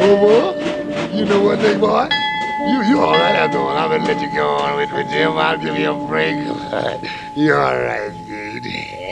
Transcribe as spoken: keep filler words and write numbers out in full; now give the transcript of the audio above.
Over. You know what, big boy? You you all right after all. I'm gonna let you go on with, with Jim. I'll give you a break. You're all right, dude.